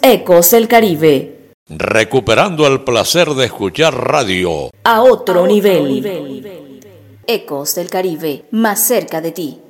Ecos del Caribe. Recuperando el placer de escuchar radio. A otro nivel. Ecos del Caribe, más cerca de ti.